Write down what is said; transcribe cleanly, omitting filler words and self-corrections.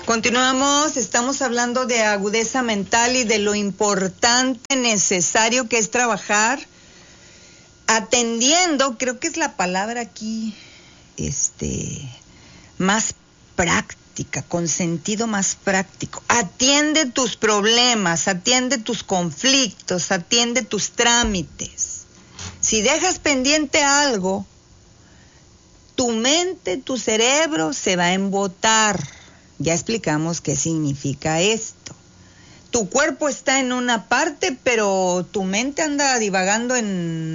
Continuamos, estamos hablando de agudeza mental y de lo importante, necesario que es trabajar atendiendo, creo que es la palabra aquí, más práctica, con sentido más práctico. Atiende tus problemas, atiende tus conflictos, atiende tus trámites. Si dejas pendiente algo, tu mente, tu cerebro se va a embotar. Ya explicamos qué significa esto. Tu cuerpo está en una parte, pero tu mente anda divagando en